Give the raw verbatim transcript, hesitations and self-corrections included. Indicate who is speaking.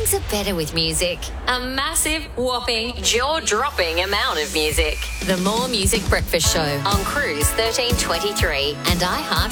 Speaker 1: Mornings are better with music. A massive, whopping, jaw-dropping amount of music. The More Music Breakfast Show on Cruise thirteen twenty-three and iHeart